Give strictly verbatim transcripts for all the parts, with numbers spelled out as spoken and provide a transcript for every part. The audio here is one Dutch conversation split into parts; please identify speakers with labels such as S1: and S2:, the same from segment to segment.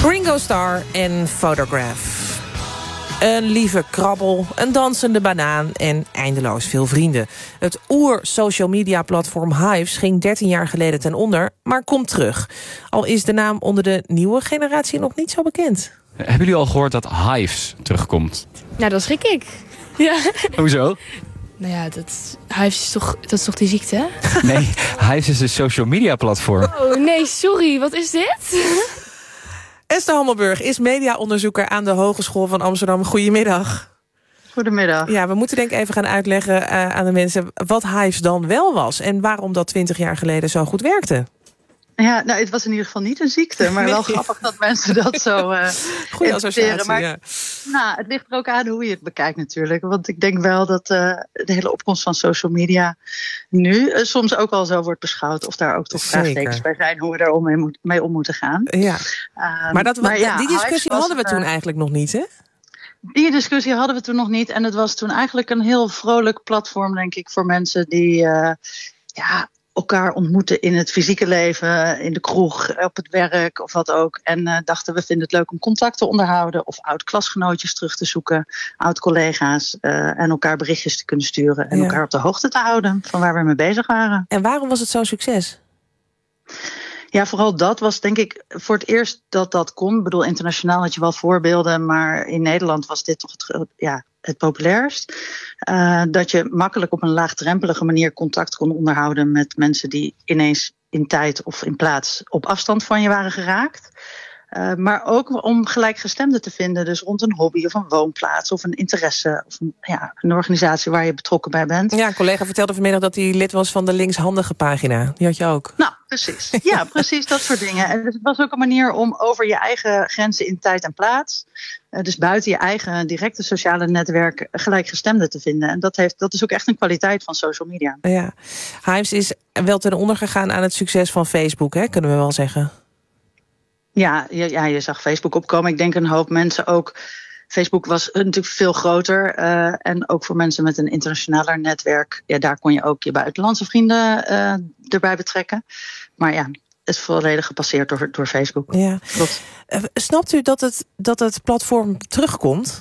S1: Ringo Starr en Photograph. Een lieve krabbel, een dansende banaan en eindeloos veel vrienden. Het oer-social media platform Hives ging dertien jaar geleden ten onder, maar komt terug. Al is de naam onder de nieuwe generatie nog niet zo bekend.
S2: Hebben jullie al gehoord dat Hives terugkomt?
S3: Nou, dat schrik ik. Ja.
S2: Hoezo?
S3: Nou ja, dat, Hives is toch, dat is toch die ziekte, hè?
S2: Nee, Hives is een social media platform.
S3: Oh, nee, sorry. Wat is dit?
S1: Esther Hammelburg is mediaonderzoeker aan de Hogeschool van Amsterdam. Goedemiddag.
S4: Goedemiddag.
S1: Ja, we moeten denk ik even gaan uitleggen uh, aan de mensen wat Hives dan wel was en waarom dat twintig jaar geleden zo goed werkte.
S4: Ja, nou, het was in ieder geval niet een ziekte, maar nee. Wel grappig dat mensen dat zo uh,
S1: Goeie associatie,
S4: maar,
S1: ja.
S4: Nou, het ligt er ook aan hoe je het bekijkt natuurlijk. Want ik denk wel dat uh, de hele opkomst van social media nu uh, soms ook al zo wordt beschouwd. Of daar ook toch vraagtekens bij zijn hoe we daar om mee, moet, mee om moeten gaan.
S1: Ja.
S4: Um,
S1: maar dat,
S4: maar ja,
S1: die discussie hadden we toen uh, eigenlijk nog niet, hè?
S4: Die discussie hadden we toen nog niet. En het was toen eigenlijk een heel vrolijk platform, denk ik, voor mensen die uh, ja, elkaar ontmoeten in het fysieke leven, in de kroeg, op het werk of wat ook. En uh, dachten, we vinden het leuk om contact te onderhouden of oud-klasgenootjes terug te zoeken, oud-collega's uh, en elkaar berichtjes te kunnen sturen en ja. elkaar op de hoogte te houden van waar we mee bezig waren.
S1: En waarom was het zo'n succes?
S4: Ja, vooral dat was denk ik voor het eerst dat dat kon. Ik bedoel, internationaal had je wel voorbeelden, maar in Nederland was dit toch het, ja, het populairst. Uh, dat je makkelijk op een laagdrempelige manier contact kon onderhouden met mensen die ineens in tijd of in plaats op afstand van je waren geraakt. Uh, maar ook om gelijkgestemden te vinden, dus rond een hobby of een woonplaats of een interesse of een, ja, een organisatie waar je betrokken bij bent.
S1: Ja, een collega vertelde vanmiddag dat hij lid was van de linkshandige pagina. Die had je ook.
S4: Nou, precies. Ja, precies, dat soort dingen. En dus het was ook een manier om over je eigen grenzen in tijd en plaats, uh, dus buiten je eigen directe sociale netwerk, gelijkgestemden te vinden. En dat, heeft, dat is ook echt een kwaliteit van social media.
S1: Ja, Hives is wel ten onder gegaan aan het succes van Facebook, hè, kunnen we wel zeggen.
S4: Ja, ja, je zag Facebook opkomen. Ik denk een hoop mensen ook. Facebook was natuurlijk veel groter. Uh, en ook voor mensen met een internationaler netwerk. Ja, daar kon je ook je buitenlandse vrienden uh, erbij betrekken. Maar ja, het is volledig gepasseerd door, door Facebook.
S1: Ja. Klopt. Uh, snapt u dat het, dat het platform terugkomt?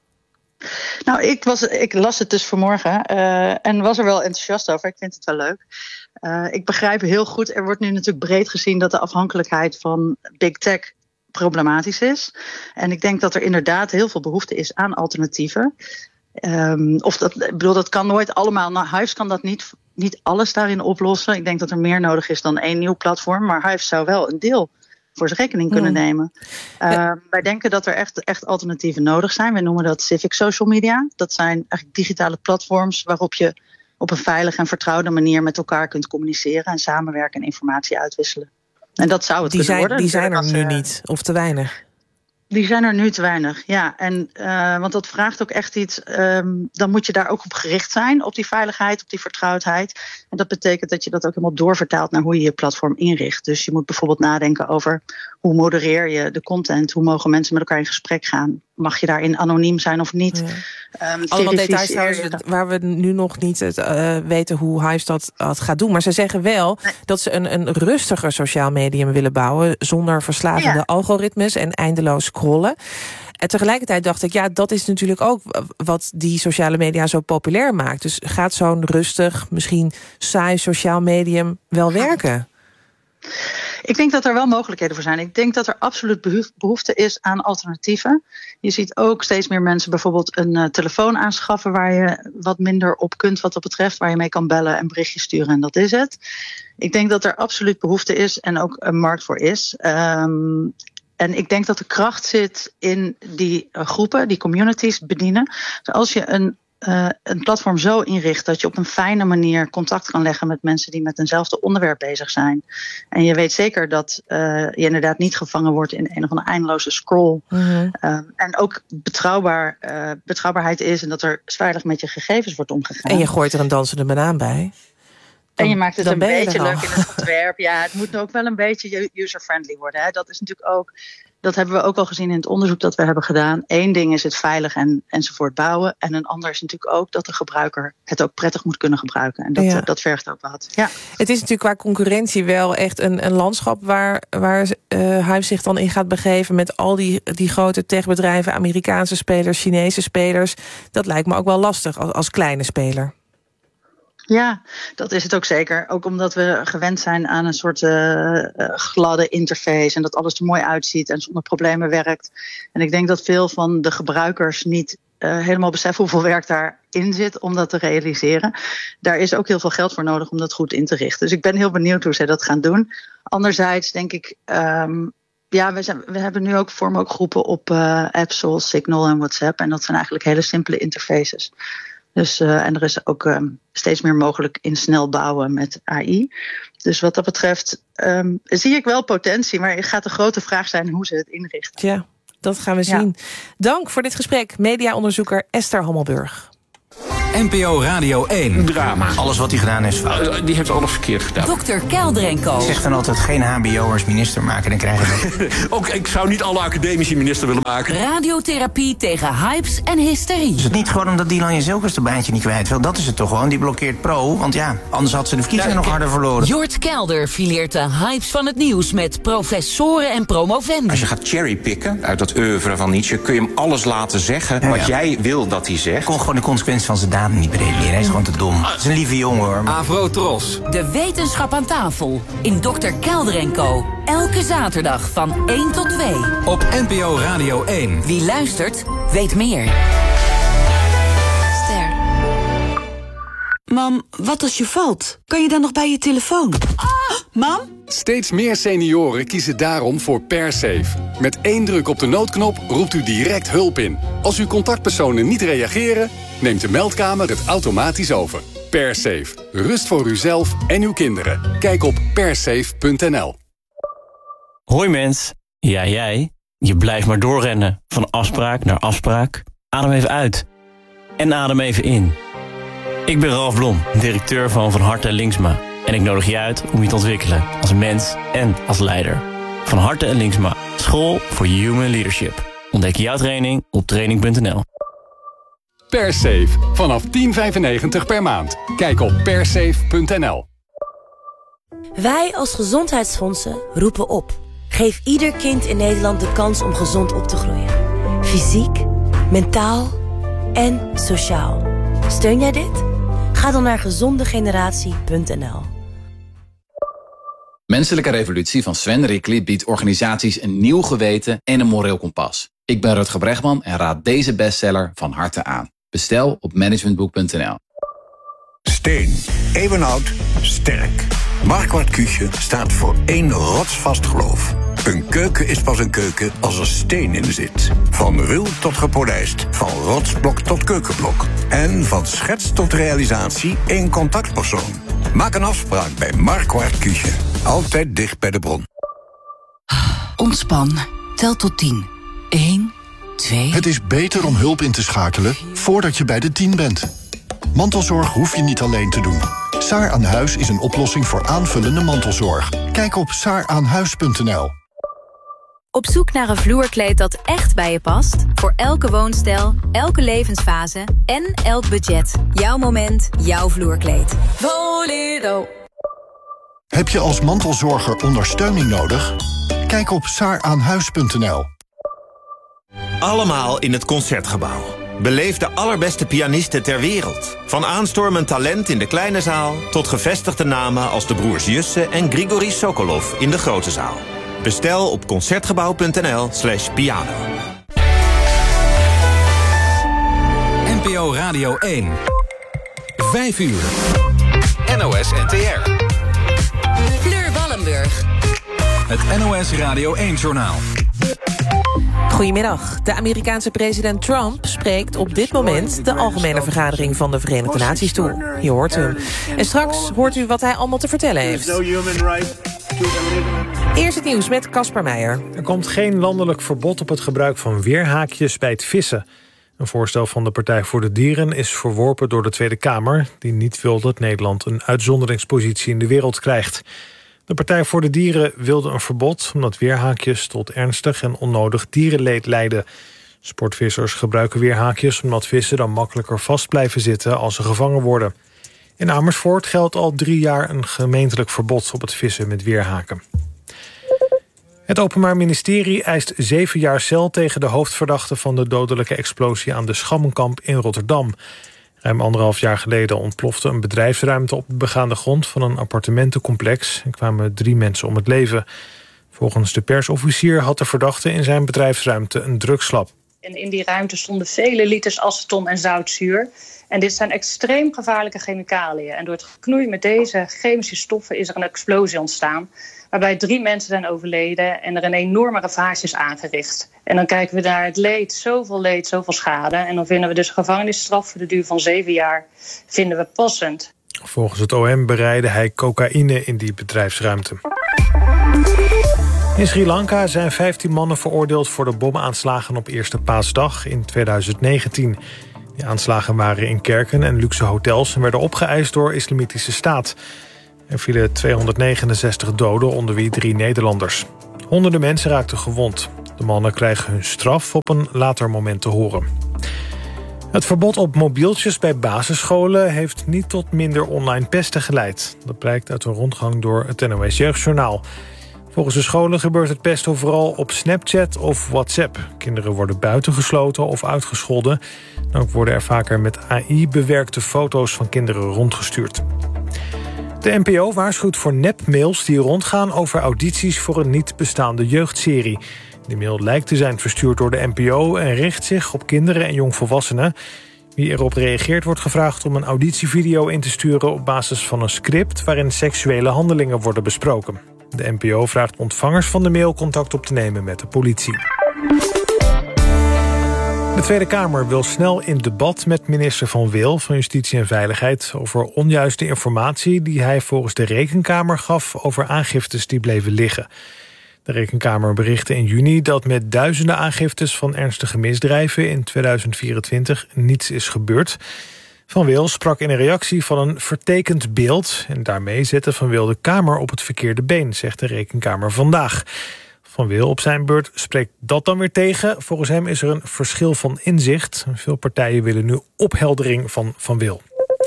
S4: Nou, ik, was, ik las het dus vanmorgen. Uh, en was er wel enthousiast over. Ik vind het wel leuk. Uh, ik begrijp heel goed, er wordt nu natuurlijk breed gezien dat de afhankelijkheid van big tech problematisch is. En ik denk dat er inderdaad heel veel behoefte is aan alternatieven. Um, of dat, ik bedoel, dat kan nooit allemaal. Nou, Hives kan dat niet, niet alles daarin oplossen. Ik denk dat er meer nodig is dan één nieuw platform. Maar Hives zou wel een deel voor zijn rekening kunnen nemen. Uh, ja. Wij denken dat er echt, echt alternatieven nodig zijn. Wij noemen dat civic social media. Dat zijn eigenlijk digitale platforms waarop je op een veilige en vertrouwde manier met elkaar kunt communiceren en samenwerken en informatie uitwisselen. En dat zou het
S1: die
S4: kunnen
S1: zijn,
S4: worden.
S1: Die zijn er
S4: als,
S1: nu
S4: uh,
S1: niet, of te weinig.
S4: Die zijn er nu te weinig, ja. En, uh, want dat vraagt ook echt iets. Um, dan moet je daar ook op gericht zijn, op die veiligheid, op die vertrouwdheid. En dat betekent dat je dat ook helemaal doorvertaalt naar hoe je je platform inricht. Dus je moet bijvoorbeeld nadenken over hoe modereer je de content, hoe mogen mensen met elkaar in gesprek gaan. Mag je daarin anoniem zijn of niet?
S1: Ja. Um, Allemaal details trouwens waar we nu nog niet het, uh, weten hoe Hives dat, dat gaat doen. Maar ze zeggen wel nee. dat ze een, een rustiger sociaal medium willen bouwen, zonder verslavende ja. algoritmes en eindeloos scrollen. En tegelijkertijd dacht ik, ja, dat is natuurlijk ook wat die sociale media zo populair maakt. Dus gaat zo'n rustig, misschien saai sociaal medium wel werken?
S4: Ik denk dat er wel mogelijkheden voor zijn. Ik denk dat er absoluut behoefte is aan alternatieven. Je ziet ook steeds meer mensen bijvoorbeeld een uh, telefoon aanschaffen waar je wat minder op kunt wat dat betreft, waar je mee kan bellen en berichtjes sturen en dat is het. Ik denk dat er absoluut behoefte is en ook een markt voor is. Um, En ik denk dat de kracht zit in die uh, groepen, die communities bedienen. Dus als je een, uh, een platform zo inricht dat je op een fijne manier contact kan leggen met mensen die met eenzelfde onderwerp bezig zijn. En je weet zeker dat uh, je inderdaad niet gevangen wordt in een of andere eindeloze scroll. Mm-hmm. Uh, en ook betrouwbaar, uh, betrouwbaarheid is en dat er veilig met je gegevens wordt omgegaan.
S1: En je gooit er een dansende banaan bij.
S4: En je maakt het
S1: dan
S4: een
S1: ben je
S4: beetje
S1: er al.
S4: leuk in het ontwerp. Ja, het moet ook wel een beetje user-friendly worden. Hè. Dat is natuurlijk ook, dat hebben we ook al gezien in het onderzoek dat we hebben gedaan. Eén ding is het veilig en, enzovoort bouwen. En een ander is natuurlijk ook dat de gebruiker het ook prettig moet kunnen gebruiken. En dat,
S1: Ja.
S4: uh, dat vergt ook wat. Ja.
S1: Het is natuurlijk qua concurrentie wel echt een, een landschap waar, waar uh, Hive zich dan in gaat begeven met al die, die grote techbedrijven, Amerikaanse spelers, Chinese spelers. Dat lijkt me ook wel lastig als, als kleine speler.
S4: Ja, dat is het ook zeker. Ook omdat we gewend zijn aan een soort uh, uh, gladde interface en dat alles er mooi uitziet en zonder problemen werkt. En ik denk dat veel van de gebruikers niet uh, helemaal beseffen hoeveel werk daarin zit om dat te realiseren. Daar is ook heel veel geld voor nodig om dat goed in te richten. Dus ik ben heel benieuwd hoe zij dat gaan doen. Anderzijds denk ik, um, ja, we, zijn, we hebben nu ook vormen ook groepen op uh, apps zoals Signal en WhatsApp. En dat zijn eigenlijk hele simpele interfaces. Dus, uh, en er is ook um, steeds meer mogelijk in snel bouwen met A I. Dus wat dat betreft um, zie ik wel potentie. Maar het gaat de grote vraag zijn hoe ze het inrichten.
S1: Ja, dat gaan we zien. Ja. Dank voor dit gesprek, mediaonderzoeker Esther Hammelburg.
S5: N P O Radio één.
S6: Drama.
S7: Alles wat hij gedaan is fout.
S6: Uh, die heeft alles verkeerd gedaan.
S8: dokter Kelder en Co.
S7: Zegt dan altijd geen H B O'ers minister maken, dan krijgen we
S6: Ook ik zou niet alle academici minister willen maken.
S8: Radiotherapie tegen hypes en hysterie.
S7: Is het niet gewoon omdat Dylan Jezelkes de baantje niet kwijt wil? Dat is het toch gewoon. Die blokkeert Pro. Want ja, anders had ze de verkiezingen ja, nog harder verloren.
S8: Jort Kelder fileert de hypes van het nieuws met professoren en promovendi.
S9: Als je gaat cherrypicken uit dat oeuvre van Nietzsche, kun je hem alles laten zeggen ja, wat ja. jij wil dat hij zegt.
S7: Kon gewoon de consequenties van zijn daden niet bedenken. Hij is gewoon te dom. Het is een lieve jongen hoor.
S5: Avro Tros.
S8: De wetenschap aan tafel in dokter Kelder en Co. Elke zaterdag van één tot twee.
S5: Op N P O Radio één.
S8: Wie luistert, weet meer.
S10: Ster. Mam, wat als je valt? Kan je dan nog bij je telefoon? Ah! Mam?
S11: Steeds meer senioren kiezen daarom voor PerSafe. Met één druk op de noodknop roept u direct hulp in. Als uw contactpersonen niet reageren, neemt de meldkamer het automatisch over. PerSafe. Rust voor uzelf en uw kinderen. Kijk op persafe punt n l.
S12: Hoi mens. Ja, jij. Je blijft maar doorrennen. Van afspraak naar afspraak. Adem even uit. En adem even in. Ik ben Ralf Blom, directeur van Van Harte en Linksma. En ik nodig je uit om je te ontwikkelen als mens en als leider. Van Harte en Linksma. School voor Human Leadership. Ontdek jouw training op training punt n l.
S11: PerSafe. Vanaf tien vijfennegentig per maand. Kijk op persafe punt n l.
S13: Wij als gezondheidsfondsen roepen op. Geef ieder kind in Nederland de kans om gezond op te groeien. Fysiek, mentaal en sociaal. Steun jij dit? Ga dan naar gezondegeneratie punt n l.
S14: Menselijke Revolutie van Sven Rickli biedt organisaties een nieuw geweten en een moreel kompas. Ik ben Rutger Bregman en raad deze bestseller van harte aan. Bestel op managementboek punt n l.
S15: Steen. Eeuwenoud. Sterk. Marquardt Küche staat voor één rotsvast geloof. Een keuken is pas een keuken als er steen in zit. Van ruw tot gepolijst. Van rotsblok tot keukenblok. En van schets tot realisatie één contactpersoon. Maak een afspraak bij Marquardt Küche. Altijd dicht bij de bron.
S8: Ontspan. Tel tot tien. Eén, twee...
S16: Het is beter om hulp in te schakelen voordat je bij de tien bent. Mantelzorg hoef je niet alleen te doen. Saar aan Huis is een oplossing voor aanvullende mantelzorg. Kijk op saar aan huis punt n l.
S17: Op zoek naar een vloerkleed dat echt bij je past? Voor elke woonstijl, elke levensfase en elk budget. Jouw moment, jouw vloerkleed. Voledo.
S16: Heb je als mantelzorger ondersteuning nodig? Kijk op saar aan huis punt n l.
S18: Allemaal in het Concertgebouw. Beleef de allerbeste pianisten ter wereld. Van aanstormend talent in de kleine zaal tot gevestigde namen als de broers Jussen en Grigori Sokolov in de grote zaal. Bestel op concertgebouw punt n l slash piano.
S5: N P O Radio één. Vijf uur. N O S N T R.
S8: Fleur Wallenburg.
S5: Het N O S Radio één-journaal.
S1: Goedemiddag. De Amerikaanse president Trump spreekt op dit moment de Algemene Vergadering van de Verenigde Naties toe. Je hoort hem. En straks hoort u wat hij allemaal te vertellen heeft. Eerst het nieuws met Casper Meijer.
S19: Er komt geen landelijk verbod op het gebruik van weerhaakjes bij het vissen. Een voorstel van de Partij voor de Dieren is verworpen door de Tweede Kamer, die niet wil dat Nederland een uitzonderingspositie in de wereld krijgt. De Partij voor de Dieren wilde een verbod omdat weerhaakjes tot ernstig en onnodig dierenleed leiden. Sportvissers gebruiken weerhaakjes omdat vissen dan makkelijker vast blijven zitten als ze gevangen worden. In Amersfoort geldt al drie jaar een gemeentelijk verbod op het vissen met weerhaken. Het Openbaar Ministerie eist zeven jaar cel tegen de hoofdverdachte van de dodelijke explosie aan de Schammenkamp in Rotterdam. Ruim anderhalf jaar geleden ontplofte een bedrijfsruimte op de begaande grond van een appartementencomplex en kwamen drie mensen om het leven. Volgens de persofficier had de verdachte in zijn bedrijfsruimte een drugslab.
S20: En in die ruimte stonden vele liters aceton en zoutzuur. En dit zijn extreem gevaarlijke chemicaliën. En door het geknoeien met deze chemische stoffen is er een explosie ontstaan, waarbij drie mensen zijn overleden en er een enorme ravage is aangericht. En dan kijken we naar het leed, zoveel leed, zoveel schade. En dan vinden we dus gevangenisstraf voor de duur van zeven jaar vinden we passend.
S19: Volgens het O M bereidde hij cocaïne in die bedrijfsruimte. In Sri Lanka zijn vijftien mannen veroordeeld voor de bomaanslagen op Eerste Paasdag in tweeduizend negentien. Die aanslagen waren in kerken en luxe hotels en werden opgeëist door Islamitische Staat. Er vielen tweehonderdnegenenzestig doden, onder wie drie Nederlanders. Honderden mensen raakten gewond. De mannen krijgen hun straf op een later moment te horen. Het verbod op mobieltjes bij basisscholen heeft niet tot minder online pesten geleid. Dat blijkt uit een rondgang door het N O S Jeugdjournaal. Volgens de scholen gebeurt het pesten vooral op Snapchat of WhatsApp. Kinderen worden buitengesloten of uitgescholden. En ook worden er vaker met A I bewerkte foto's van kinderen rondgestuurd. De N P O waarschuwt voor nepmails die rondgaan over audities voor een niet bestaande jeugdserie. De mail lijkt te zijn verstuurd door de N P O en richt zich op kinderen en jongvolwassenen. Wie erop reageert wordt gevraagd om een auditievideo in te sturen op basis van een script waarin seksuele handelingen worden besproken. De N P O vraagt ontvangers van de mail contact op te nemen met de politie. De Tweede Kamer wil snel in debat met minister Van Wil van Justitie en Veiligheid over onjuiste informatie die hij volgens de Rekenkamer gaf over aangiftes die bleven liggen. De Rekenkamer berichtte in juni dat met duizenden aangiftes van ernstige misdrijven in tweeduizend vierentwintig niets is gebeurd. Van Wil sprak in een reactie van een vertekend beeld en daarmee zette Van Wil de Kamer op het verkeerde been, zegt de Rekenkamer vandaag. Van Wil op zijn beurt spreekt dat dan weer tegen. Volgens hem is er een verschil van inzicht. Veel partijen willen nu opheldering van Van Wil.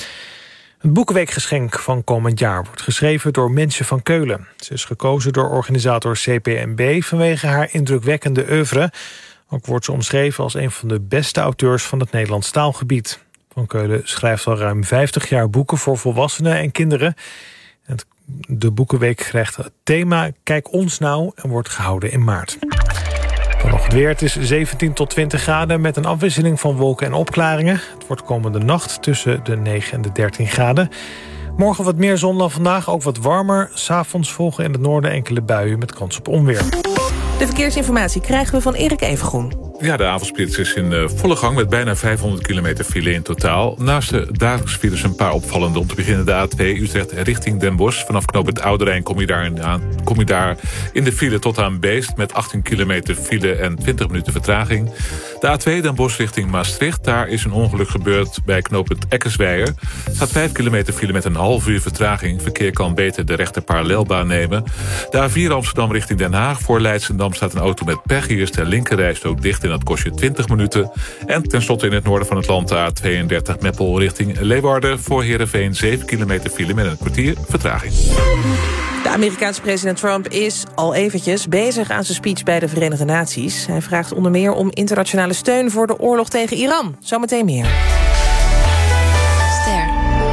S19: Het Boekenweekgeschenk van komend jaar wordt geschreven door Mensje van Keulen. Ze is gekozen door organisator C P N B vanwege haar indrukwekkende oeuvre. Ook wordt ze omschreven als een van de beste auteurs van het Nederlands taalgebied. Van Keulen schrijft al ruim vijftig jaar boeken voor volwassenen en kinderen. Het De Boekenweek krijgt het thema Kijk ons nou en wordt gehouden in maart. Dan nog het weer. Het is zeventien tot twintig graden met een afwisseling van wolken en opklaringen. Het wordt komende nacht tussen de negen en de dertien graden. Morgen wat meer zon dan vandaag, ook wat warmer. 'S Avonds volgen in het noorden enkele buien met kans op onweer.
S1: De verkeersinformatie krijgen we van Erik Evengroen.
S21: Ja, de avondspits is in uh, volle gang met bijna vijfhonderd kilometer file in totaal. Naast de dagelijkse files een paar opvallende. Om te beginnen de A twee Utrecht richting Den Bosch. Vanaf knooppunt Oude Rijn kom je, daar in, aan, kom je daar in de file tot aan Beest met achttien kilometer file en twintig minuten vertraging. De A twee Den Bosch richting Maastricht. Daar is een ongeluk gebeurd bij knooppunt Eckersweijer. Er staat vijf kilometer file met een half uur vertraging. Verkeer kan beter de rechter parallelbaan nemen. De A vier Amsterdam richting Den Haag. Voor Leidschendam staat een auto met pech. Hier is de linkerrijstrook dicht en dat kost je twintig minuten. En tenslotte in het noorden van het land de A tweeëndertig Meppel richting Leeuwarden. Voor Heerenveen zeven kilometer file met een kwartier vertraging.
S1: De Amerikaanse president Trump is al eventjes bezig aan zijn speech bij de Verenigde Naties. Hij vraagt onder meer om internationale steun voor de oorlog tegen Iran. Zometeen meer.
S22: Ster.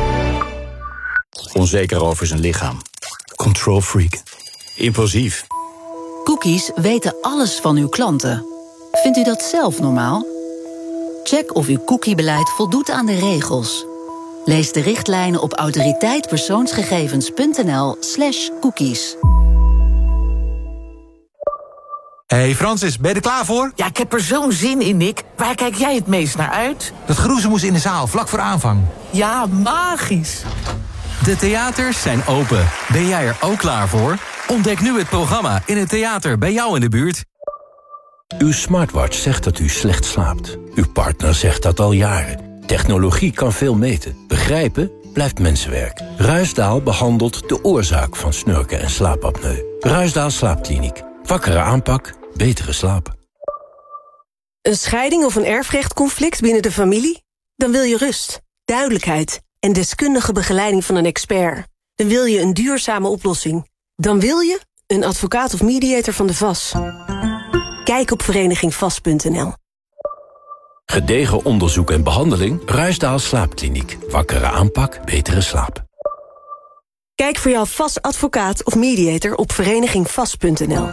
S22: Onzeker over zijn lichaam. Control freak. Impulsief.
S23: Cookies weten alles van uw klanten. Vindt u dat zelf normaal? Check of uw cookiebeleid voldoet aan de regels. Lees de richtlijnen op autoriteitpersoonsgegevens.nl slash cookies.
S24: Hey Francis, ben je er klaar voor?
S25: Ja, ik heb er zo'n zin in, Nick. Waar kijk jij het meest naar uit?
S24: Dat geroezemoes in de zaal, vlak voor aanvang.
S25: Ja, magisch.
S22: De theaters zijn open. Ben jij er ook klaar voor? Ontdek nu het programma in het theater bij jou in de buurt.
S2: Uw smartwatch zegt dat u slecht slaapt. Uw partner zegt dat al jaren. Technologie kan veel meten. Begrijpen blijft mensenwerk. Ruisdaal behandelt de oorzaak van snurken en slaapapneu. Ruisdaal Slaapkliniek. Wakkere aanpak, betere slaap.
S3: Een scheiding of een erfrechtconflict binnen de familie? Dan wil je rust, duidelijkheid en deskundige begeleiding van een expert. Dan wil je een duurzame oplossing. Dan wil je een advocaat of mediator van de V A S. Kijk op vereniging v a s punt n l.
S2: Gedegen onderzoek en behandeling. Ruisdaal Slaapkliniek. Wakkere aanpak, betere slaap.
S3: Kijk voor jouw V A S-advocaat of mediator op vereniging v a s punt n l.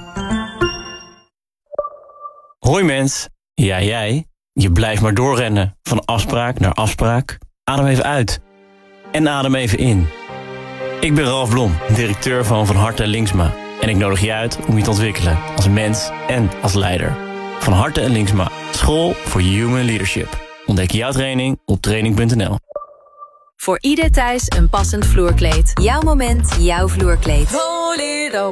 S12: Hoi mens, ja jij. Je blijft maar doorrennen. Van afspraak naar afspraak. Adem even uit. En adem even in. Ik ben Ralf Blom, directeur van Van Harte en Linksma. En ik nodig je uit om je te ontwikkelen als mens en als leider. Van Harte en Linksma, school voor human leadership. Ontdek jouw training op training punt n l.
S17: Voor ieder thuis een passend vloerkleed. Jouw moment, jouw vloerkleed.
S10: Voledo.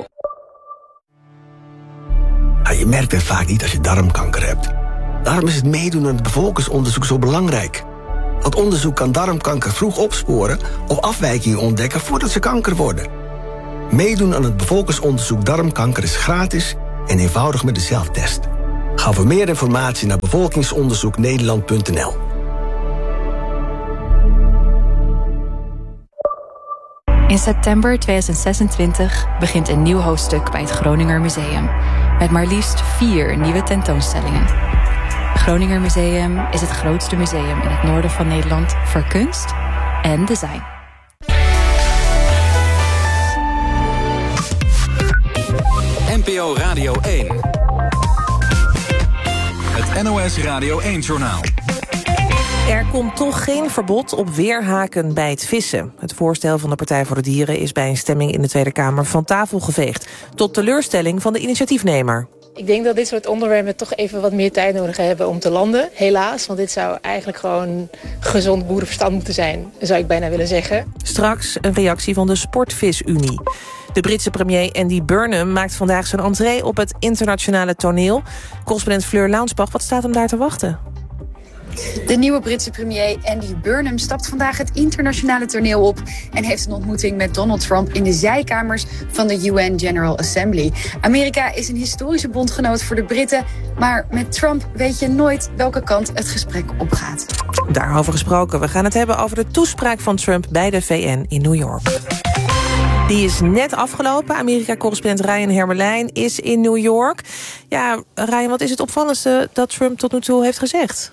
S4: Ja, je merkt het vaak niet als je darmkanker hebt. Daarom is het meedoen aan het bevolkingsonderzoek zo belangrijk. Het onderzoek kan darmkanker vroeg opsporen of afwijkingen ontdekken voordat ze kanker worden. Meedoen aan het bevolkingsonderzoek darmkanker is gratis en eenvoudig met de zelftest. Ga voor meer informatie naar bevolkingsonderzoek nederland punt n l.
S6: In september tweeduizend zesentwintig begint een nieuw hoofdstuk bij het Groninger Museum. Met maar liefst vier nieuwe tentoonstellingen. Het Groninger Museum is het grootste museum in het noorden van Nederland voor kunst en design.
S5: N P O Radio één. Het N O S Radio één-journaal.
S1: Er komt toch geen verbod op weerhaken bij het vissen. Het voorstel van de Partij voor de Dieren is bij een stemming in de Tweede Kamer van tafel geveegd. Tot teleurstelling van de initiatiefnemer.
S9: Ik denk dat dit soort onderwerpen toch even wat meer tijd nodig hebben om te landen. Helaas, want dit zou eigenlijk gewoon gezond boerenverstand moeten zijn, zou ik bijna willen zeggen.
S1: Straks een reactie van de Sportvis-Unie. De Britse premier Andy Burnham maakt vandaag zijn entree op het internationale toneel. Correspondent Fleur Launsbach, wat staat hem daar te wachten?
S26: De nieuwe Britse premier Andy Burnham stapt vandaag het internationale toneel op en heeft een ontmoeting met Donald Trump in de zijkamers van de U N General Assembly. Amerika is een historische bondgenoot voor de Britten, maar met Trump weet je nooit welke kant het gesprek opgaat.
S1: Daarover gesproken, we gaan het hebben over de toespraak van Trump bij de V N in New York. Die is net afgelopen. Amerika-correspondent Ryan Hermelijn is in New York. Ja, Ryan, wat is het opvallendste dat Trump tot nu toe heeft gezegd?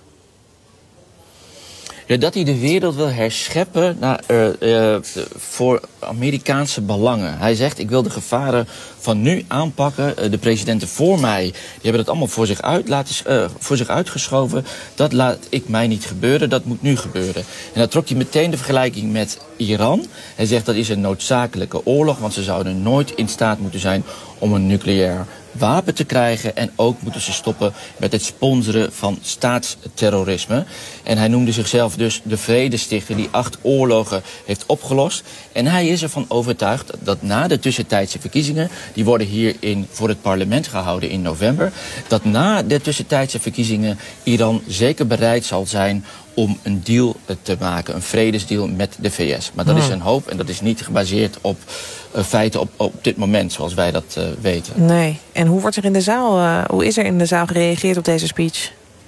S27: Ja, dat hij de wereld wil herscheppen naar, uh, uh, voor Amerikaanse belangen. Hij zegt, ik wil de gevaren van nu aanpakken. Uh, de presidenten voor mij die hebben dat allemaal voor zich, uit laten, uh, voor zich uitgeschoven. Dat laat ik mij niet gebeuren, dat moet nu gebeuren. En dan trok hij meteen de vergelijking met Iran. Hij zegt, dat is een noodzakelijke oorlog, want ze zouden nooit in staat moeten zijn om een nucleair wapen te krijgen. En ook moeten ze stoppen met het sponsoren van staatsterrorisme. En hij noemde zichzelf dus de vredestichter die acht oorlogen heeft opgelost. En hij is ervan overtuigd dat na de tussentijdse verkiezingen, die worden hier in, voor het parlement gehouden in november, dat na de tussentijdse verkiezingen Iran zeker bereid zal zijn om een deal te maken, een vredesdeal met de V S. Maar dat is een hoop en dat is niet gebaseerd op uh, feiten op, op dit moment, zoals wij dat uh, weten.
S1: Nee. En hoe wordt er in de zaal, uh, hoe is er in de zaal gereageerd op deze speech?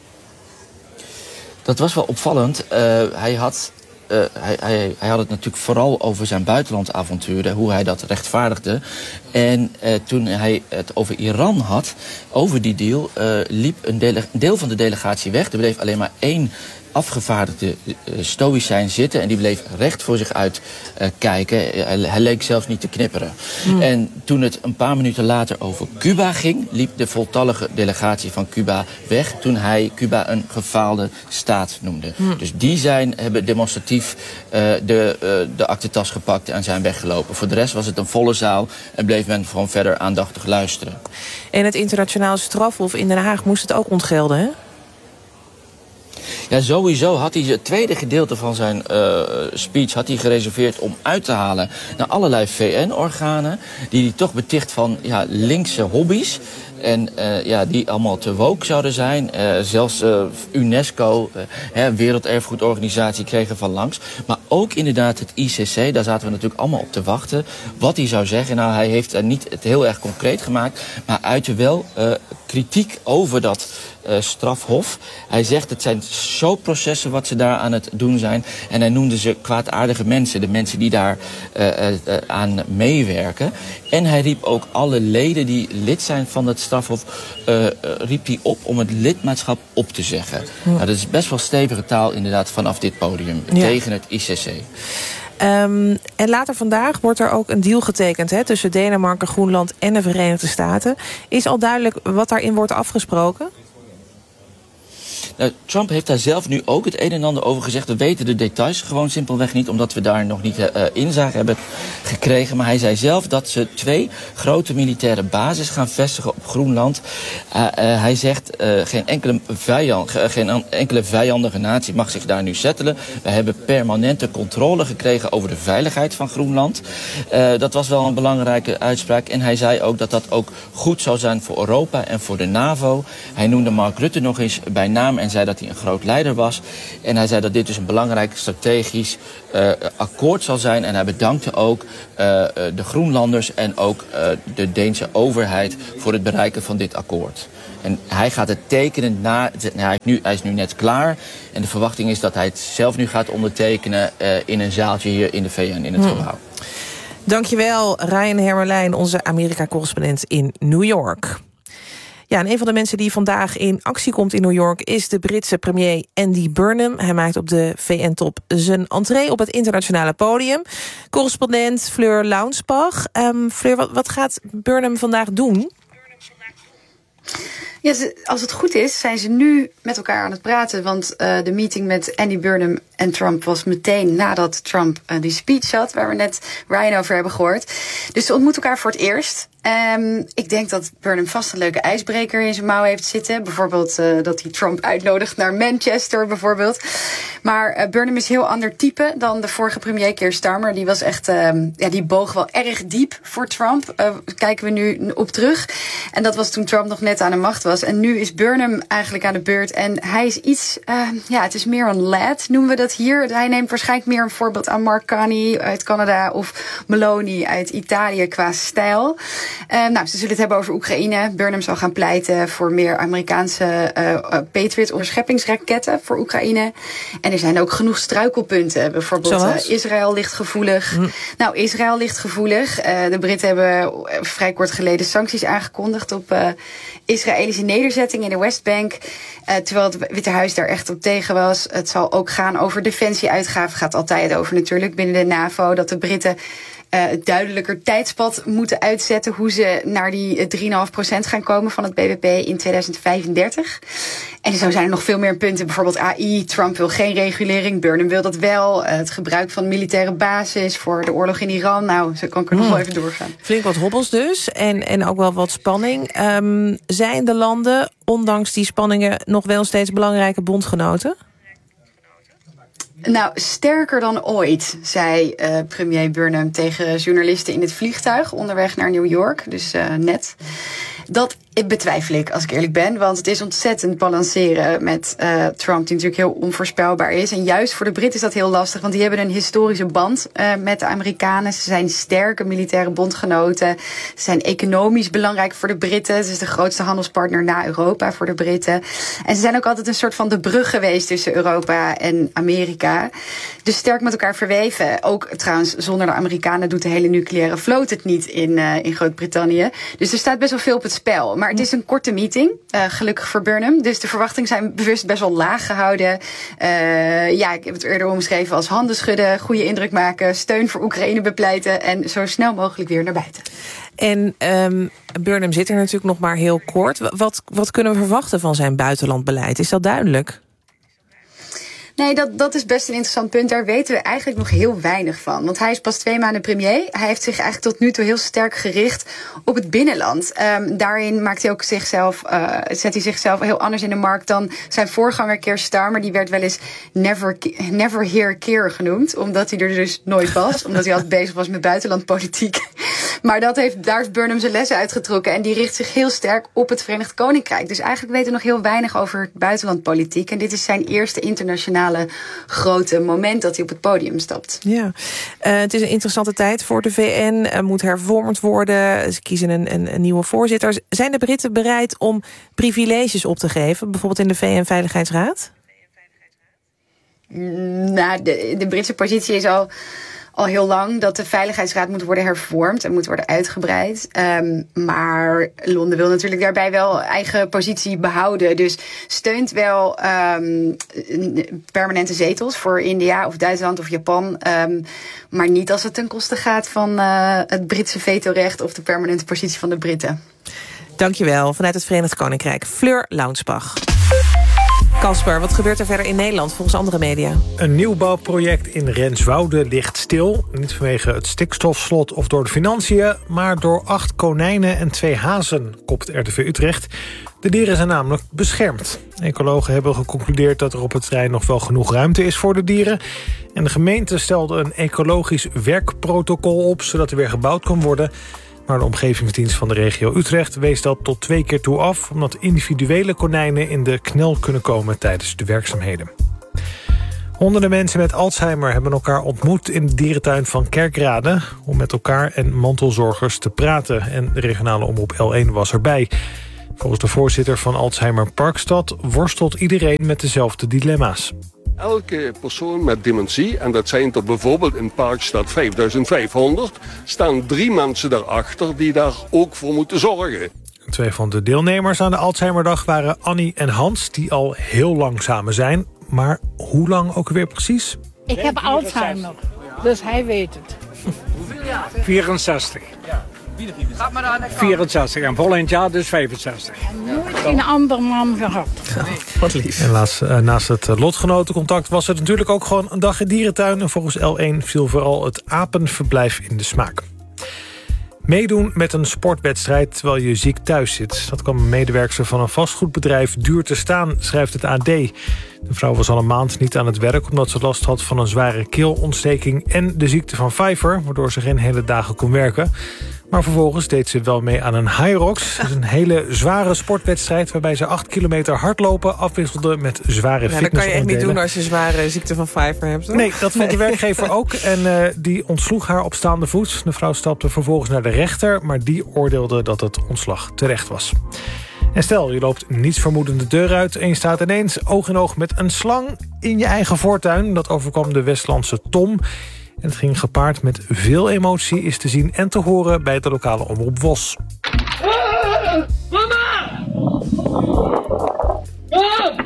S27: Dat was wel opvallend. Uh, hij had Uh, hij, hij, hij had het natuurlijk vooral over zijn buitenlandavonturen, hoe hij dat rechtvaardigde. En uh, toen hij het over Iran had, over die deal, uh, liep een, dele, een deel van de delegatie weg. Er bleef alleen maar één afgevaardigde uh, stoïcijn zitten en die bleef recht voor zich uit uh, kijken. Hij, hij leek zelfs niet te knipperen. Mm. En toen het een paar minuten later over Cuba ging, liep de voltallige delegatie van Cuba weg toen hij Cuba een gefaalde staat noemde. Mm. Dus die zijn, hebben demonstratief uh, de, uh, de aktentas gepakt en zijn weggelopen. Voor de rest was het een volle zaal en bleef men gewoon verder aandachtig luisteren.
S1: En het internationaal strafhof in Den Haag moest het ook ontgelden, hè?
S27: Ja, sowieso had hij het tweede gedeelte van zijn uh, speech had hij gereserveerd om uit te halen naar allerlei V N-organen die hij toch beticht van ja, linkse hobby's. En uh, ja, die allemaal te woke zouden zijn. Uh, zelfs uh, UNESCO, uh, hè, Werelderfgoedorganisatie, kregen van langs. Maar ook inderdaad het I C C, daar zaten we natuurlijk allemaal op te wachten. Wat hij zou zeggen. Nou, hij heeft uh, niet het heel erg concreet gemaakt. Maar uitte wel uh, kritiek over dat uh, strafhof. Hij zegt het zijn showprocessen wat ze daar aan het doen zijn. En hij noemde ze kwaadaardige mensen. De mensen die daar uh, uh, uh, aan meewerken. En hij riep ook alle leden die lid zijn van het strafhof, uh, uh, riep hij op om het lidmaatschap op te zeggen. Ja. Nou, dat is best wel stevige taal inderdaad vanaf dit podium, ja. Tegen het I C C.
S1: Um, en later vandaag wordt er ook een deal getekend hè, tussen Denemarken, Groenland en de Verenigde Staten. Is al duidelijk wat daarin wordt afgesproken?
S27: Nou, Trump heeft daar zelf nu ook het een en ander over gezegd. We weten de details gewoon simpelweg niet, omdat we daar nog niet uh, inzage hebben gekregen. Maar hij zei zelf dat ze twee grote militaire bases gaan vestigen op Groenland. Uh, uh, hij zegt, uh, geen, enkele vijand, uh, geen enkele vijandige natie mag zich daar nu settelen. We hebben permanente controle gekregen over de veiligheid van Groenland. Uh, dat was wel een belangrijke uitspraak. En hij zei ook dat dat ook goed zou zijn voor Europa en voor de NAVO. Hij noemde Mark Rutte nog eens bij naam en zei dat hij een groot leider was. En hij zei dat dit dus een belangrijk strategisch uh, akkoord zal zijn. En hij bedankte ook uh, de Groenlanders en ook uh, de Deense overheid voor het bereiken van dit akkoord. En hij gaat het tekenen na. Hij, nu, hij is nu net klaar. En de verwachting is dat hij het zelf nu gaat ondertekenen uh, in een zaaltje hier in de V N in het hmm. gebouw.
S1: Dankjewel, Ryan Hermerlijn, onze Amerika-correspondent in New York. Ja, en een van de mensen die vandaag in actie komt in New York is de Britse premier Andy Burnham. Hij maakt op de V N-top zijn entree op het internationale podium. Correspondent Fleur Launsbach. Um, Fleur, wat, wat gaat Burnham vandaag doen?
S26: Ja, als het goed is, zijn ze nu met elkaar aan het praten. Want uh, de meeting met Andy Burnham en Trump was meteen nadat Trump uh, die speech had, waar we net Ryan over hebben gehoord. Dus ze ontmoeten elkaar voor het eerst. Um, ik denk dat Burnham vast een leuke ijsbreker in zijn mouw heeft zitten. Bijvoorbeeld uh, dat hij Trump uitnodigt naar Manchester bijvoorbeeld. Maar uh, Burnham is heel ander type dan de vorige premier Keir Starmer. Die was echt, um, ja, die boog wel erg diep voor Trump. Uh, kijken we nu op terug. En dat was toen Trump nog net aan de macht was. En nu is Burnham eigenlijk aan de beurt. En hij is iets, uh, ja, het is meer een lad, noemen we dat hier. Hij neemt waarschijnlijk meer een voorbeeld aan Mark Carney uit Canada of Meloni uit Italië qua stijl. Uh, nou, ze zullen het hebben over Oekraïne. Burnham zal gaan pleiten voor meer Amerikaanse uh, Patriot onderscheppingsraketten voor Oekraïne. En er zijn ook genoeg struikelpunten. Bijvoorbeeld uh, Israël ligt gevoelig. Hm. Nou, Israël ligt gevoelig. Uh, de Britten hebben vrij kort geleden sancties aangekondigd op uh, Israëlische nederzettingen in de Westbank. Uh, terwijl het Witte Huis daar echt op tegen was. Het zal ook gaan over defensieuitgaven. Gaat altijd over natuurlijk binnen de NAVO. Dat de Britten Uh, duidelijker tijdspad moeten uitzetten hoe ze naar die drie komma vijf procent gaan komen van het B B P in tweeduizend vijfendertig. En zo zijn er nog veel meer punten. Bijvoorbeeld A I. Trump wil geen regulering. Burnham wil dat wel. Uh, het gebruik van militaire basis voor de oorlog in Iran. Nou, zo kan ik er nog hmm. wel even doorgaan.
S1: Flink wat hobbels dus. En, en ook wel wat spanning. Um, zijn de landen, ondanks die spanningen, nog wel steeds belangrijke bondgenoten?
S26: Nou, sterker dan ooit, zei uh, premier Burnham tegen journalisten in het vliegtuig onderweg naar New York, dus uh, net. Dat betwijfel ik, als ik eerlijk ben. Want het is ontzettend balanceren met uh, Trump, die natuurlijk heel onvoorspelbaar is. En juist voor de Britten is dat heel lastig, want die hebben een historische band uh, met de Amerikanen. Ze zijn sterke militaire bondgenoten. Ze zijn economisch belangrijk voor de Britten. Het is de grootste handelspartner na Europa voor de Britten. En ze zijn ook altijd een soort van de brug geweest tussen Europa en Amerika. Dus sterk met elkaar verweven. Ook trouwens, zonder de Amerikanen doet de hele nucleaire vloot het niet in, uh, in Groot-Brittannië. Dus er staat best wel veel op het spel. Maar het is een korte meeting, uh, gelukkig voor Burnham. Dus de verwachtingen zijn bewust best wel laag gehouden. Uh, ja, ik heb het eerder omschreven als handen schudden, goede indruk maken, steun voor Oekraïne bepleiten en zo snel mogelijk weer naar buiten.
S1: En um, Burnham zit er natuurlijk nog maar heel kort. Wat, wat kunnen we verwachten van zijn buitenlandbeleid? Is dat duidelijk?
S26: Nee, dat, dat is best een interessant punt. Daar weten we eigenlijk nog heel weinig van. Want hij is pas twee maanden premier. Hij heeft zich eigenlijk tot nu toe heel sterk gericht op het binnenland. Um, daarin maakt hij ook zichzelf, uh, zet hij zichzelf heel anders in de markt dan zijn voorganger Keir Starmer. Die werd wel eens never, never hear Keir genoemd. Omdat hij er dus nooit was. Omdat hij altijd bezig was met buitenlandpolitiek. Maar dat heeft, daar heeft Burnham zijn lessen uitgetrokken. En die richt zich heel sterk op het Verenigd Koninkrijk. Dus eigenlijk weten we nog heel weinig over buitenlandpolitiek. En dit is zijn eerste internationale grote moment dat hij op het podium stapt.
S1: Ja, uh, het is een interessante tijd voor de V N. Er moet hervormd worden. Ze kiezen een, een, een nieuwe voorzitter. Zijn de Britten bereid om privileges op te geven? Bijvoorbeeld in de V N-veiligheidsraad?
S26: Nou, de, de Britse positie is al... al heel lang dat de Veiligheidsraad moet worden hervormd en moet worden uitgebreid. Um, maar Londen wil natuurlijk daarbij wel eigen positie behouden. Dus steunt wel um, permanente zetels voor India of Duitsland of Japan. Um, maar niet als het ten koste gaat van uh, het Britse vetorecht of de permanente positie van de Britten.
S1: Dankjewel. Vanuit het Verenigd Koninkrijk. Fleur Launsbach. Casper, wat gebeurt er verder in Nederland volgens andere media?
S19: Een nieuwbouwproject in Renswoude ligt stil. Niet vanwege het stikstofslot of door de financiën, maar door acht konijnen en twee hazen, kopt R T V Utrecht. De dieren zijn namelijk beschermd. Ecologen hebben geconcludeerd dat er op het terrein nog wel genoeg ruimte is voor de dieren. En de gemeente stelde een ecologisch werkprotocol op, zodat er weer gebouwd kan worden. Maar de omgevingsdienst van de regio Utrecht wees dat tot twee keer toe af, omdat individuele konijnen in de knel kunnen komen tijdens de werkzaamheden. Honderden mensen met Alzheimer hebben elkaar ontmoet in de dierentuin van Kerkrade om met elkaar en mantelzorgers te praten. En de regionale omroep L één was erbij. Volgens de voorzitter van Alzheimer Parkstad worstelt iedereen met dezelfde dilemma's.
S7: Elke persoon met dementie, en dat zijn er bijvoorbeeld in Parkstad vijfduizend vijfhonderd... staan drie mensen daarachter die daar ook voor moeten zorgen.
S19: Twee van de deelnemers aan de Alzheimerdag waren Annie en Hans, die al heel lang samen zijn. Maar hoe lang ook weer precies?
S11: Ik heb Alzheimer, dus hij weet het.
S13: vierenzestig. vierenzestig en volgend jaar dus vijfenzestig.
S11: Nooit een ander man gehad.
S19: Wat lief. En laatst, uh, naast het lotgenotencontact was het natuurlijk ook gewoon een dag in dierentuin. En volgens L één viel vooral het apenverblijf in de smaak. Meedoen met een sportwedstrijd terwijl je ziek thuis zit. Dat kwam een medewerkster van een vastgoedbedrijf duur te staan, schrijft het A D. De vrouw was al een maand niet aan het werk omdat ze last had van een zware keelontsteking en de ziekte van Pfeiffer, waardoor ze geen hele dagen kon werken. Maar vervolgens deed ze wel mee aan een Hyrox. Dat is een hele zware sportwedstrijd waarbij ze acht kilometer hardlopen afwisselde met zware
S1: ja,
S19: fitnessonderdelen.
S1: Dat kan je echt niet doen als je zware ziekte van Pfeiffer hebt. Toch?
S19: Nee, dat vond de werkgever ook. En uh, die ontsloeg haar op staande voet. De vrouw stapte vervolgens naar de rechter, maar die oordeelde dat het ontslag terecht was. En stel, je loopt niets vermoedend de deur uit en je staat ineens oog in oog met een slang in je eigen voortuin. Dat overkwam de Westlandse Tom. En het ging gepaard met veel emotie, is te zien en te horen bij de lokale omroep Vos.
S14: Ah, mama! Kom!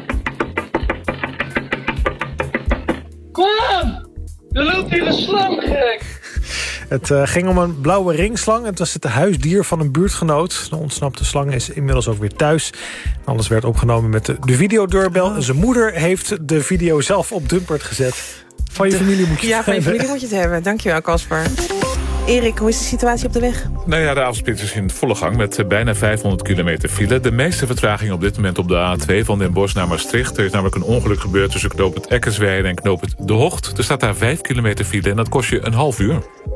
S14: Kom! Er loopt hier een slang, gek!
S19: Het uh, ging om een blauwe ringslang. Het was het huisdier van een buurtgenoot. De ontsnapte slang is inmiddels ook weer thuis. Alles werd opgenomen met de, de videodeurbel. Oh. Zijn moeder heeft de video zelf op Dumpert gezet. Van je familie moet je
S1: ja,
S19: het
S1: van je
S19: hebben.
S1: familie moet je het hebben. Dankjewel, Casper. Erik, hoe is de situatie op de weg?
S21: Nou ja, de avondspits is in volle gang met bijna vijfhonderd kilometer file. De meeste vertraging op dit moment op de A twee van Den Bosch naar Maastricht. Er is namelijk een ongeluk gebeurd tussen knooppunt Eckersweide en knooppunt De Hocht. Er staat daar vijf kilometer file en dat kost je een half uur.